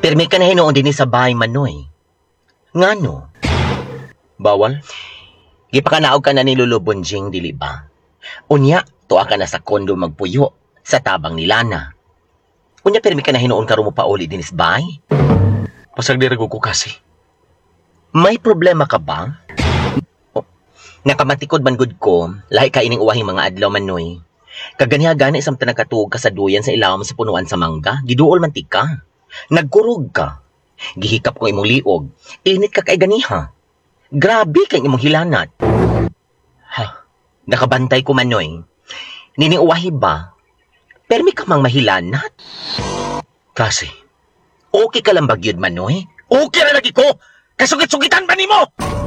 Permi ka na hinoon din sa bahay manoy. Ngano? Bawal? Gipakanaog ka na ni Lolo Bonjing, dili ba? Unya, tuwa ka na sa kondo magpuyo sa tabang ni Lana. Unya, permi ka na hinoon ka mo pa uli din sa bahay? Pasag di rago ko kasi. May problema ka ba? Oh, nakamatikod man gud ko, lahi ka ining uwahing mga adlaw manoy. Kaganiha gani isang tanagkatuog ka sa duyan sa ilawom sa punuan sa mangga, giduol man tika. Nagkurog ka. Gihikap ko imong liog. Init ka kay ganiha. Grabe kay imong hilanat. Ha, nakabantay ko manoy. Nining uwahi ba? Permi ka mang mahilanat? Kasi, Okay ka lang ba gyud manoy? okay na lagi ko! Kasugit-sugitan ba nimo?